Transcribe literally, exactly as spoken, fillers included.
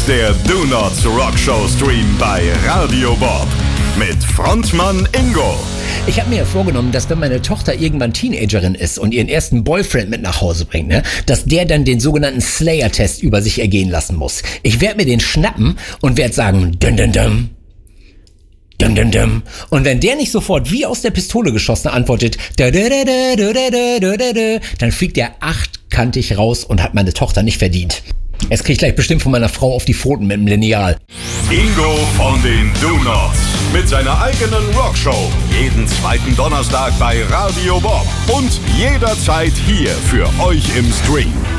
Der Do Nots Rock Show Stream bei Radio Bob mit Frontmann Ingo. Ich habe mir ja vorgenommen, dass wenn meine Tochter irgendwann Teenagerin ist und ihren ersten Boyfriend mit nach Hause bringt, ne, dass der dann den sogenannten Slayer-Test über sich ergehen lassen muss. Ich werde mir den schnappen und werde sagen, dum dum dum, dum dum dum. Und wenn der nicht sofort wie aus der Pistole geschossen antwortet, da, da, da, da, da, da, da, da, da, dann fliegt er achtkantig raus und hat meine Tochter nicht verdient. Jetzt krieg ich gleich bestimmt von meiner Frau auf die Pfoten mit dem Lineal. Ingo von den Do Nots mit seiner eigenen Rockshow. Jeden zweiten Donnerstag bei Radio Bob und jederzeit hier für euch im Stream.